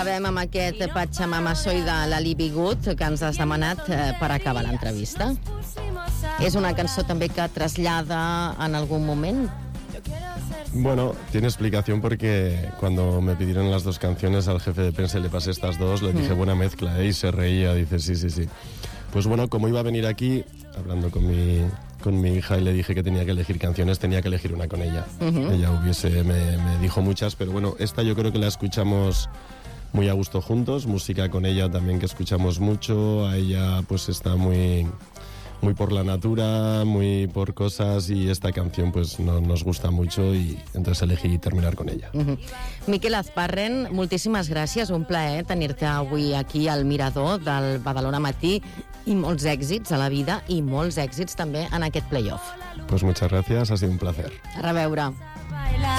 Acabem amb aquest Pachamama Soy de l'Ali Bigut que ens has demanat per acabar l'entrevista. És una cançó també que trasllada en algun moment? Bueno, tiene explicación porque cuando me pidieron las dos canciones al jefe de prensa y le pasé estas dos, le dije buena mezcla, y se reía, dice sí. Pues bueno, como iba a venir aquí, hablando con mi hija y le dije que tenía que elegir canciones, tenía que elegir una con ella. Ella me dijo muchas, pero bueno, esta yo creo que la escuchamos muy a gusto juntos, música con ella también que escuchamos mucho, a ella pues está muy por la natura, muy por cosas, y esta canción pues nos gusta mucho y entonces elegí terminar con ella. Miquel Azparren, moltíssimes gràcies, un plaer tenir-te avui aquí al Mirador del Badalona Matí i molts èxits a la vida i molts èxits també en aquest playoff. Pues muchas gracias, ha sido un placer. A reveure.